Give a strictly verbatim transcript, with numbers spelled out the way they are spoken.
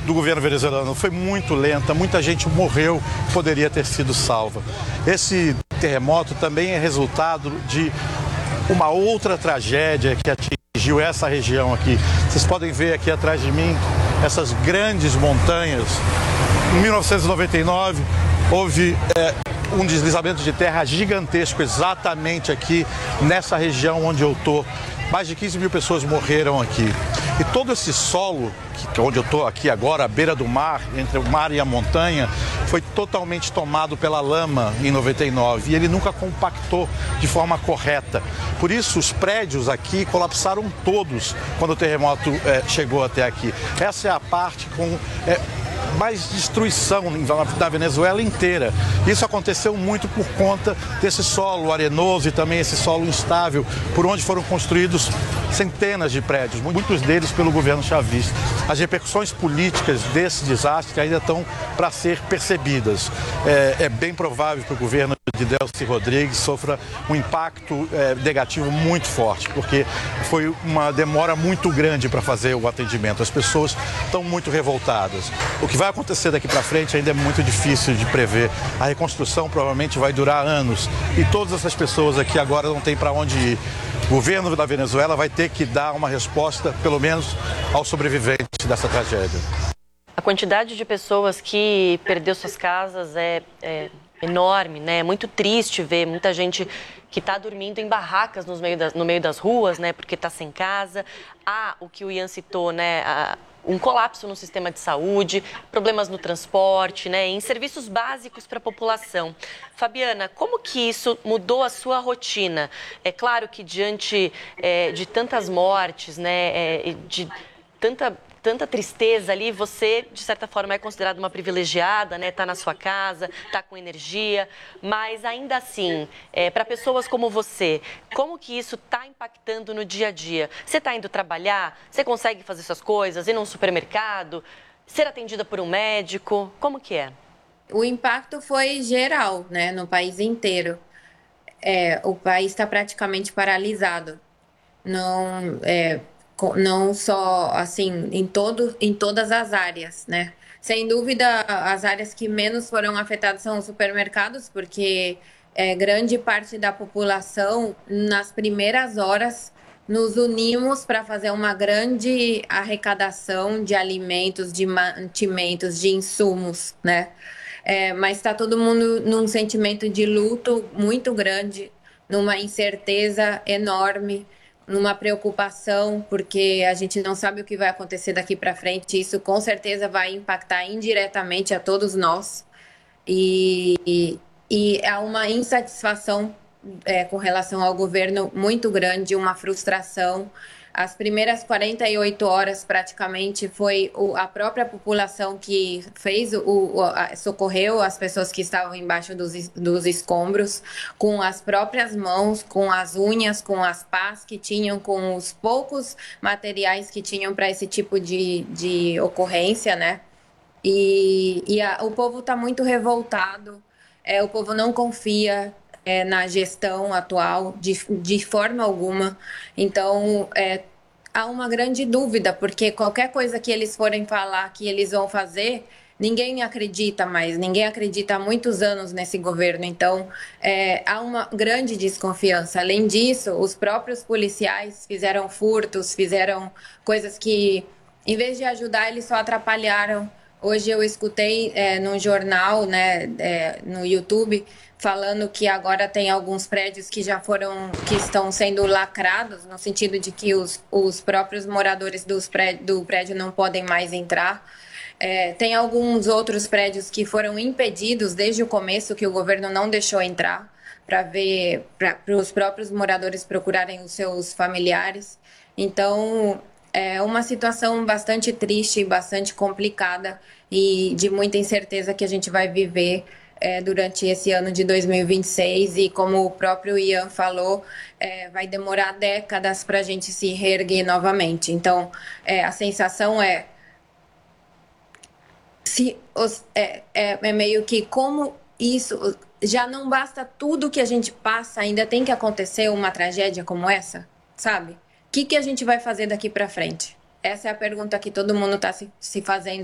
do governo venezuelano foi muito lenta, muita gente morreu, poderia ter sido salva. Esse terremoto também é resultado de uma outra tragédia que atingiu essa região aqui. Vocês podem ver aqui atrás de mim essas grandes montanhas. Em mil novecentos e noventa e nove, houve é, um deslizamento de terra gigantesco exatamente aqui nessa região onde eu estou. Mais de quinze mil pessoas morreram aqui. E todo esse solo, que, onde eu estou aqui agora, à beira do mar, entre o mar e a montanha, foi totalmente tomado pela lama em noventa e nove. E ele nunca compactou de forma correta. Por isso, os prédios aqui colapsaram todos quando o terremoto é, chegou até aqui. Essa é a parte com... É, mais destruição da Venezuela inteira. Isso aconteceu muito por conta desse solo arenoso e também esse solo instável, por onde foram construídos centenas de prédios, muitos deles pelo governo chavista. As repercussões políticas desse desastre ainda estão para ser percebidas. É, é bem provável que o governo de Delcy Rodrigues sofra um impacto é, negativo muito forte, porque foi uma demora muito grande para fazer o atendimento. As pessoas estão muito revoltadas. O que vai acontecer daqui para frente ainda é muito difícil de prever. A reconstrução provavelmente vai durar anos e todas essas pessoas aqui agora não têm para onde ir. O governo da Venezuela vai ter que dar uma resposta, pelo menos, aos sobreviventes dessa tragédia. A quantidade de pessoas que perdeu suas casas é, é enorme, né? É muito triste ver muita gente que está dormindo em barracas no meio das, no meio das ruas, né? Porque está sem casa. Há o que o Ian citou, né? A, um colapso no sistema de saúde, problemas no transporte, né, em serviços básicos para a população. Fabiana, como que isso mudou a sua rotina? É claro que diante é, de tantas mortes, né, é, de tanta, tanta tristeza ali, você, de certa forma, é considerada uma privilegiada, né, tá na sua casa, tá com energia, mas ainda assim, é, para pessoas como você, como que isso está impactando no dia a dia? Você está indo trabalhar? Você consegue fazer suas coisas? Ir num supermercado? Ser atendida por um médico? Como que é? O impacto foi geral, né, no país inteiro. É, o país está praticamente paralisado. Não, é, não só assim em todo, em todas as áreas, né? Sem dúvida, as áreas que menos foram afetadas são os supermercados, porque é, grande parte da população, nas primeiras horas, nos unimos para fazer uma grande arrecadação de alimentos, de mantimentos, de insumos, né? É, mas está todo mundo num sentimento de luto muito grande, numa incerteza enorme, numa preocupação, porque a gente não sabe o que vai acontecer daqui para frente. Isso com certeza vai impactar indiretamente a todos nós. E, e, e há uma insatisfação é, com relação ao governo muito grande, uma frustração. As primeiras quarenta e oito horas, praticamente, foi a própria população que fez o, o a, socorreu as pessoas que estavam embaixo dos, dos escombros, com as próprias mãos, com as unhas, com as pás que tinham, com os poucos materiais que tinham para esse tipo de, de ocorrência, né? E, e a, o povo está muito revoltado, é, o povo não confia É, na gestão atual, de, de forma alguma. Então, é, há uma grande dúvida, porque qualquer coisa que eles forem falar que eles vão fazer, ninguém acredita mais, ninguém acredita há muitos anos nesse governo. Então, é, há uma grande desconfiança. Além disso, os próprios policiais fizeram furtos, fizeram coisas que, em vez de ajudar, eles só atrapalharam. Hoje eu escutei é, num jornal, né, é, no YouTube, falando que agora tem alguns prédios que já foram, que estão sendo lacrados, no sentido de que os, os próprios moradores dos prédio, do prédio não podem mais entrar. É, tem alguns outros prédios que foram impedidos desde o começo, que o governo não deixou entrar, para ver, para os próprios moradores procurarem os seus familiares. Então, é uma situação bastante triste, bastante complicada e de muita incerteza que a gente vai viver É, durante esse ano de dois mil e vinte e seis, e como o próprio Ian falou, é, vai demorar décadas para a gente se reerguer novamente. Então, é, a sensação é, se os, é, é, é meio que como isso, já não basta tudo que a gente passa, ainda tem que acontecer uma tragédia como essa, sabe? O que, que a gente vai fazer daqui para frente? Essa é a pergunta que todo mundo está se, se fazendo